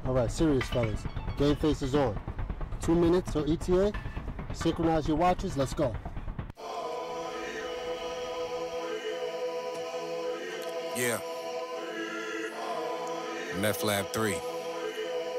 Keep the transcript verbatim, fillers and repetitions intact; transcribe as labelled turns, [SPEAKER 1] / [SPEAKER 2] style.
[SPEAKER 1] All right, serious fellas. Game face is on. Two minutes or E T A. Synchronize your watches. Let's go.
[SPEAKER 2] Yeah. Meth Lab three.